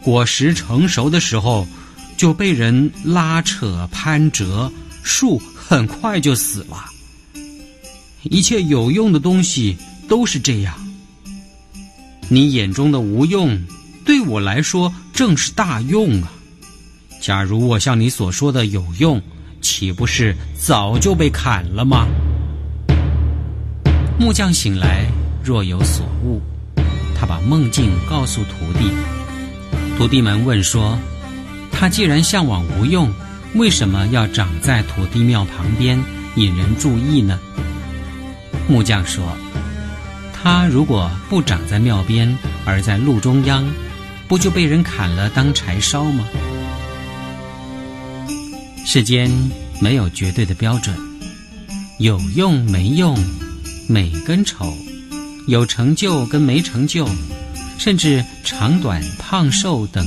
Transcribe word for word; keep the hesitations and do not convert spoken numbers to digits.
果实成熟的时候就被人拉扯攀折，树很快就死了。一切有用的东西都是这样。你眼中的无用，对我来说正是大用啊！假如我像你所说的有用，岂不是早就被砍了吗？木匠醒来若有所悟，他把梦境告诉徒弟。徒弟们问说，他既然向往无用，为什么要长在土地庙旁边引人注意呢？木匠说，他如果不长在庙边，而在路中央，不就被人砍了当柴烧吗？世间没有绝对的标准，有用没用，美跟丑，有成就跟没成就，甚至长短胖瘦等